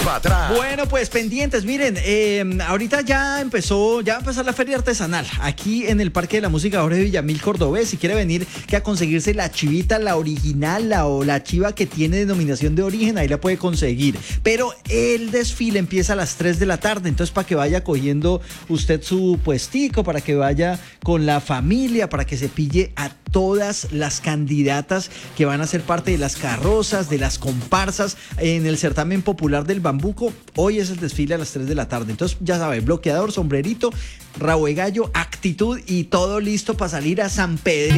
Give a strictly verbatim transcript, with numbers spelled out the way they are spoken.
para atrás. Bueno, pues pendientes, miren, eh, ahorita ya empezó, ya va a empezar la feria artesanal aquí en el Parque de la Música Jorge Villamil Cordobés. Si quiere venir que a conseguirse la chivita, la original, la o la chiva que tiene denominación de origen, ahí la puede conseguir. Pero el desfile empieza a las tres de la tarde, entonces para que vaya cogiendo usted su puestico, para que vaya con la familia, para que se pille a todas las candidatas que van a ser parte de las carrozas, de las comparsas en el certamen popular del Bambuco. Hoy es el desfile a las tres de la tarde. Entonces, ya sabe, bloqueador, sombrerito, rabo de gallo, actitud y todo listo para salir a San Pedro.